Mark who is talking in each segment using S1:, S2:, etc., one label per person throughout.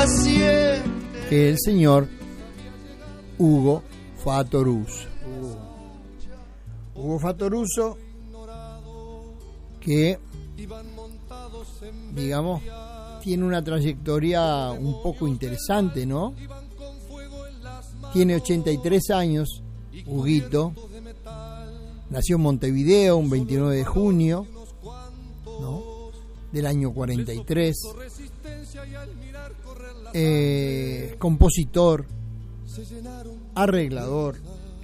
S1: que el señor Hugo Fattoruso. Hugo Fattoruso, que, digamos, tiene una trayectoria un poco interesante, ¿no? Tiene 83 años, Huguito. Nació en Montevideo un 29 de junio, ¿no?, del año 43. Compositor, arreglador,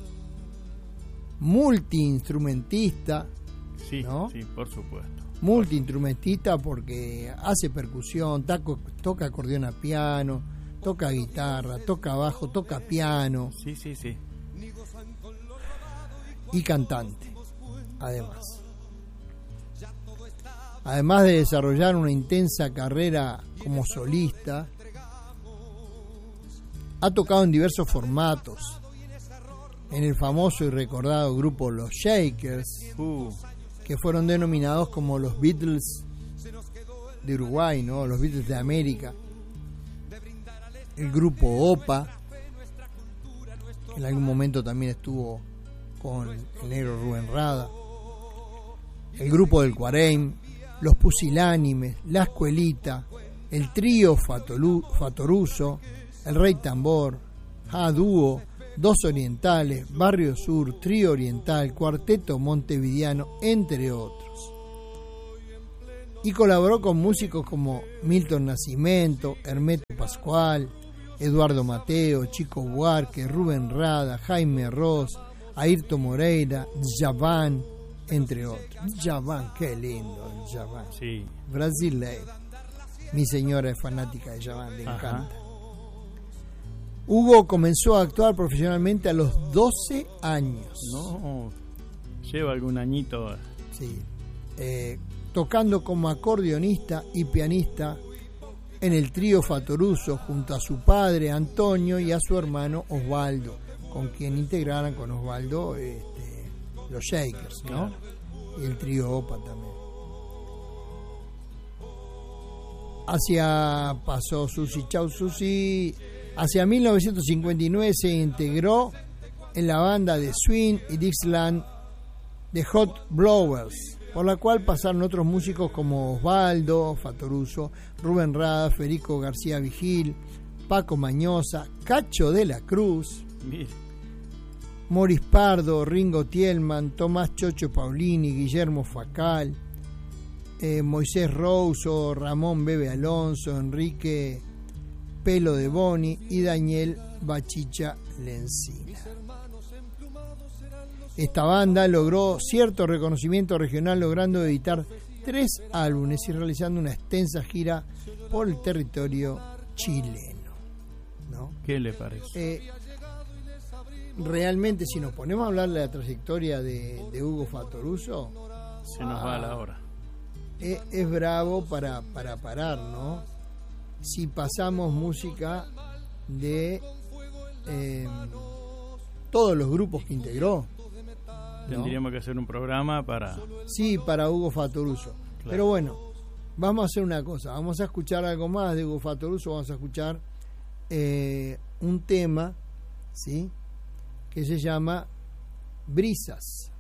S1: multiinstrumentista,
S2: sí,
S1: ¿no?
S2: Sí, por supuesto.
S1: Multiinstrumentista porque hace percusión, toca acordeón a piano, toca guitarra, toca bajo, toca piano.
S2: Sí, sí, sí.
S1: Y cantante, además de desarrollar una intensa carrera como solista, ha tocado en diversos formatos, en el famoso y recordado grupo Los Shakers, que fueron denominados como los Beatles de Uruguay, ¿no?, los Beatles de América. El grupo OPA, que en algún momento también estuvo con el negro Rubén Rada, el grupo del Cuareim, los Pusilánimes, La Escuelita, el trío Fattoruso, el Rey Tambor, Dúo, Dos Orientales, Barrio Sur, Trío Oriental, Cuarteto Montevideano, entre otros. Y colaboró con músicos como Milton Nascimento, Hermeto Pascual, Eduardo Mateo, Chico Buarque, Rubén Rada, Jaime Ross, Ayrton Moreira, Djavan, entre otros. Djavan, qué lindo, Djavan.
S2: Sí.
S1: Brasileiro. Mi señora es fanática de Djavan, le encanta. Hugo comenzó a actuar profesionalmente a los 12 años.
S2: No, lleva algún añito.
S1: Sí. Tocando como acordeonista y pianista en el trío Fattoruso junto a su padre Antonio y a su hermano Osvaldo, con quien integraran con Osvaldo los Shakers, ¿no? Claro. Y el trío OPA también. Pasó Susi, chau Susi. Hacia 1959 se integró en la banda de swing y Dixieland The Hot Blowers, por la cual pasaron otros músicos como Osvaldo Fattoruso, Rubén Rada, Federico García Vigil, Paco Mañosa, Cacho de la Cruz, Moris Pardo, Ringo Tielman, Tomás Chocho Paulini, Guillermo Facal, Moisés Rouso, Ramón Bebe Alonso, Enrique Pelo de Boni y Daniel Bachicha Lencina. Esta banda logró cierto reconocimiento regional, logrando editar 3 álbumes y realizando una extensa gira por el territorio chileno, ¿no?
S2: ¿Qué le parece?
S1: Realmente, si nos ponemos a hablar de la trayectoria de Hugo Fattoruso,
S2: se nos va la hora.
S1: Es bravo para parar, ¿no? Si pasamos música de todos los grupos que integró, ¿no?
S2: Tendríamos que hacer un programa para
S1: Hugo Fattoruso. Claro. Pero bueno, vamos a hacer una cosa, vamos a escuchar algo más de Hugo Fattoruso, vamos a escuchar un tema, ¿sí?, que se llama Brisas.